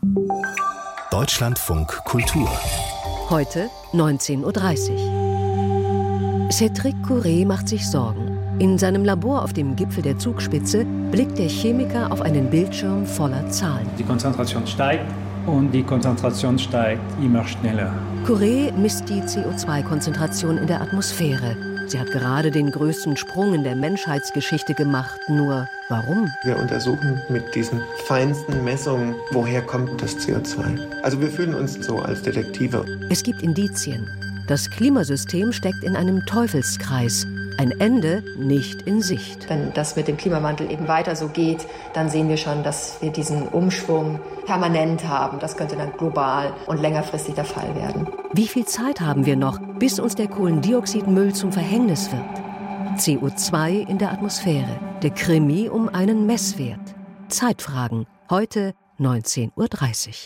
Deutschlandfunk Kultur. Heute 19:30 Uhr. Cédric Courret macht sich Sorgen. In seinem Labor auf dem Gipfel der Zugspitze blickt der Chemiker auf einen Bildschirm voller Zahlen. Die Konzentration steigt und die Konzentration steigt immer schneller. Courret misst die CO2-Konzentration in der Atmosphäre. Sie hat gerade den größten Sprung in der Menschheitsgeschichte gemacht. Nur warum? Wir untersuchen mit diesen feinsten Messungen, woher kommt das CO2. Also wir fühlen uns so als Detektive. Es gibt Indizien. Das Klimasystem steckt in einem Teufelskreis. Ein Ende nicht in Sicht. Wenn das mit dem Klimawandel eben weiter so geht, dann sehen wir schon, dass wir diesen Umschwung permanent haben. Das könnte dann global und längerfristig der Fall werden. Wie viel Zeit haben wir noch, bis uns der Kohlendioxidmüll zum Verhängnis wird? CO2 in der Atmosphäre. Der Krimi um einen Messwert. Zeitfragen. Heute 19:30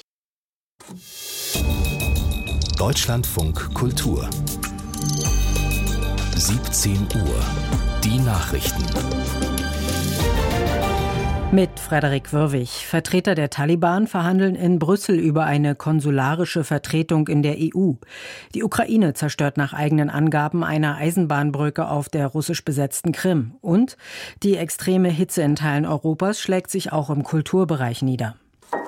Uhr. Deutschlandfunk Kultur. 17 Uhr. Die Nachrichten. Mit Frederik Wirwig. Vertreter der Taliban verhandeln in Brüssel über eine konsularische Vertretung in der EU. Die Ukraine zerstört nach eigenen Angaben eine Eisenbahnbrücke auf der russisch besetzten Krim. Und die extreme Hitze in Teilen Europas schlägt sich auch im Kulturbereich nieder.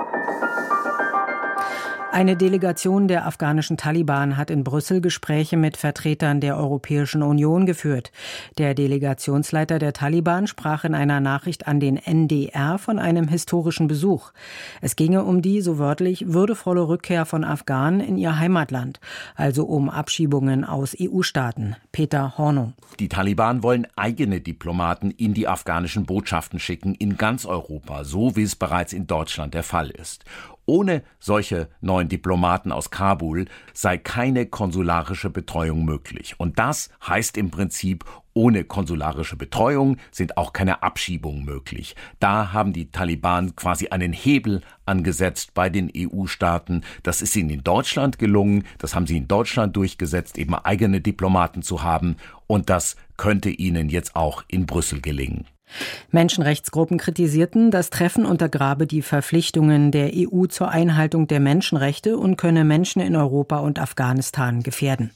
Eine Delegation der afghanischen Taliban hat in Brüssel Gespräche mit Vertretern der Europäischen Union geführt. Der Delegationsleiter der Taliban sprach in einer Nachricht an den NDR von einem historischen Besuch. Es ginge um die, so wörtlich, würdevolle Rückkehr von Afghanen in ihr Heimatland, also um Abschiebungen aus EU-Staaten. Peter Hornung. Die Taliban wollen eigene Diplomaten in die afghanischen Botschaften schicken, in ganz Europa, so wie es bereits in Deutschland der Fall ist. Ohne solche neuen Diplomaten aus Kabul sei keine konsularische Betreuung möglich. Und das heißt im Prinzip, ohne konsularische Betreuung sind auch keine Abschiebungen möglich. Da haben die Taliban quasi einen Hebel angesetzt bei den EU-Staaten. Das ist ihnen in Deutschland gelungen. Das haben sie in Deutschland durchgesetzt, eben eigene Diplomaten zu haben. Und das könnte ihnen jetzt auch in Brüssel gelingen. Menschenrechtsgruppen kritisierten, das Treffen untergrabe die Verpflichtungen der EU zur Einhaltung der Menschenrechte und könne Menschen in Europa und Afghanistan gefährden.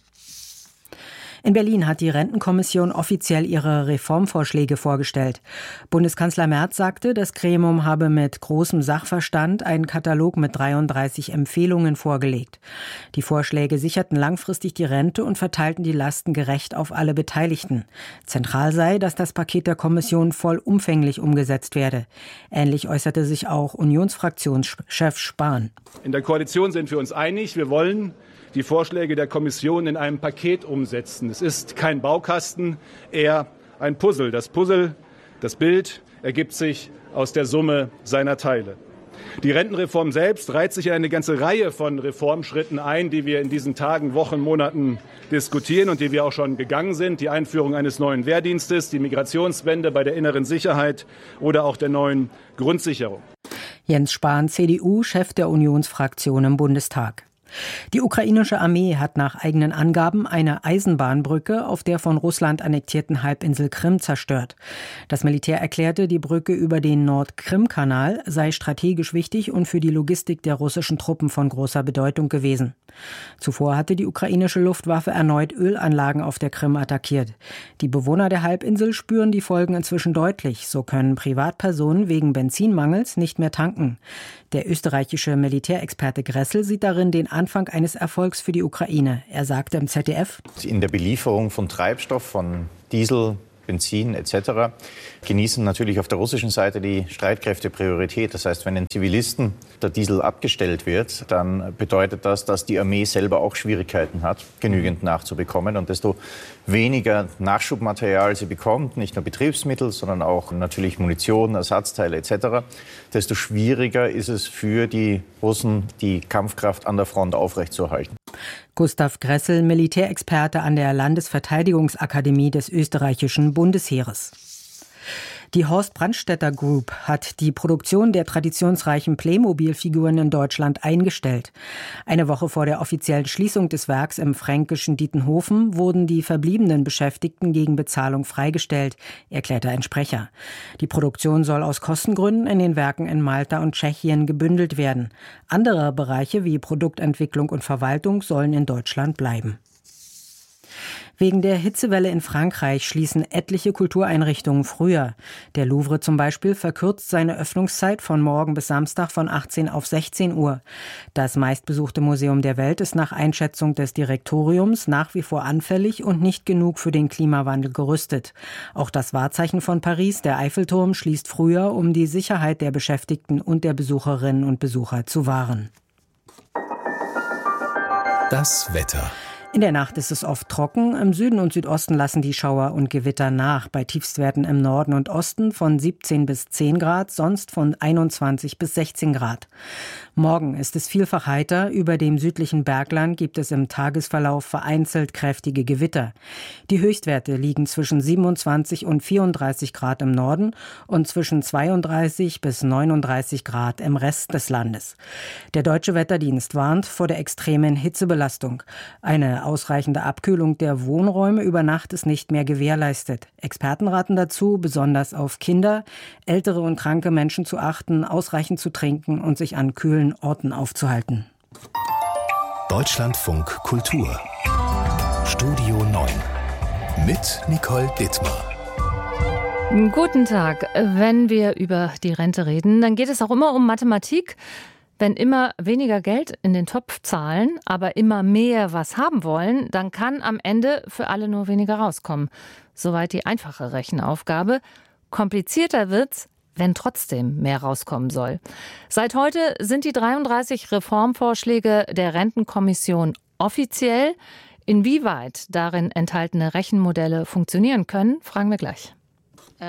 In Berlin hat die Rentenkommission offiziell ihre Reformvorschläge vorgestellt. Bundeskanzler Merz sagte, das Gremium habe mit großem Sachverstand einen Katalog mit 33 Empfehlungen vorgelegt. Die Vorschläge sicherten langfristig die Rente und verteilten die Lasten gerecht auf alle Beteiligten. Zentral sei, dass das Paket der Kommission vollumfänglich umgesetzt werde. Ähnlich äußerte sich auch Unionsfraktionschef Spahn. In der Koalition sind wir uns einig, wir wollen die Vorschläge der Kommission in einem Paket umsetzen. Es ist kein Baukasten, eher ein Puzzle. Das Puzzle, das Bild, ergibt sich aus der Summe seiner Teile. Die Rentenreform selbst reiht sich in eine ganze Reihe von Reformschritten ein, die wir in diesen Tagen, Wochen, Monaten diskutieren und die wir auch schon gegangen sind. Die Einführung eines neuen Wehrdienstes, die Migrationswende bei der inneren Sicherheit oder auch der neuen Grundsicherung. Jens Spahn, CDU, Chef der Unionsfraktion im Bundestag. Die ukrainische Armee hat nach eigenen Angaben eine Eisenbahnbrücke auf der von Russland annektierten Halbinsel Krim zerstört. Das Militär erklärte, die Brücke über den Nord-Krim-Kanal sei strategisch wichtig und für die Logistik der russischen Truppen von großer Bedeutung gewesen. Zuvor hatte die ukrainische Luftwaffe erneut Ölanlagen auf der Krim attackiert. Die Bewohner der Halbinsel spüren die Folgen inzwischen deutlich. So können Privatpersonen wegen Benzinmangels nicht mehr tanken. Der österreichische Militärexperte Gressel sieht darin den Anfang eines Erfolgs für die Ukraine. Er sagte im ZDF: In der Belieferung von Treibstoff, von Diesel, Benzin etc. genießen natürlich auf der russischen Seite die Streitkräfte Priorität. Das heißt, wenn den Zivilisten der Diesel abgestellt wird, dann bedeutet das, dass die Armee selber auch Schwierigkeiten hat, genügend nachzubekommen. Und desto weniger Nachschubmaterial sie bekommt, nicht nur Betriebsmittel, sondern auch natürlich Munition, Ersatzteile etc., desto schwieriger ist es für die Russen, die Kampfkraft an der Front aufrechtzuerhalten. Gustav Gressel, Militärexperte an der Landesverteidigungsakademie des österreichischen Bundesheeres. Die Horst Brandstätter Group hat die Produktion der traditionsreichen Playmobil-Figuren in Deutschland eingestellt. Eine Woche vor der offiziellen Schließung des Werks im fränkischen Dietenhofen wurden die verbliebenen Beschäftigten gegen Bezahlung freigestellt, erklärte ein Sprecher. Die Produktion soll aus Kostengründen in den Werken in Malta und Tschechien gebündelt werden. Andere Bereiche wie Produktentwicklung und Verwaltung sollen in Deutschland bleiben. Wegen der Hitzewelle in Frankreich schließen etliche Kultureinrichtungen früher. Der Louvre zum Beispiel verkürzt seine Öffnungszeit von morgen bis Samstag von 18 auf 16 Uhr. Das meistbesuchte Museum der Welt ist nach Einschätzung des Direktoriums nach wie vor anfällig und nicht genug für den Klimawandel gerüstet. Auch das Wahrzeichen von Paris, der Eiffelturm, schließt früher, um die Sicherheit der Beschäftigten und der Besucherinnen und Besucher zu wahren. Das Wetter. In der Nacht ist es oft trocken. Im Süden und Südosten lassen die Schauer und Gewitter nach. Bei Tiefstwerten im Norden und Osten von 17 bis 10 Grad, sonst von 21 bis 16 Grad. Morgen ist es vielfach heiter. Über dem südlichen Bergland gibt es im Tagesverlauf vereinzelt kräftige Gewitter. Die Höchstwerte liegen zwischen 27 und 34 Grad im Norden und zwischen 32 bis 39 Grad im Rest des Landes. Der Deutsche Wetterdienst warnt vor der extremen Hitzebelastung. Eine ausreichende Abkühlung der Wohnräume über Nacht ist nicht mehr gewährleistet. Experten raten dazu, besonders auf Kinder, ältere und kranke Menschen zu achten, ausreichend zu trinken und sich an kühlen Orten aufzuhalten. Deutschlandfunk Kultur. Studio 9. Mit Nicole Dittmar. Guten Tag. Wenn wir über die Rente reden, dann geht es auch immer um Mathematik. Wenn immer weniger Geld in den Topf zahlen, aber immer mehr was haben wollen, dann kann am Ende für alle nur weniger rauskommen. Soweit die einfache Rechenaufgabe. Komplizierter wird's, wenn trotzdem mehr rauskommen soll. Seit heute sind die 33 Reformvorschläge der Rentenkommission offiziell. Inwieweit darin enthaltene Rechenmodelle funktionieren können, fragen wir gleich.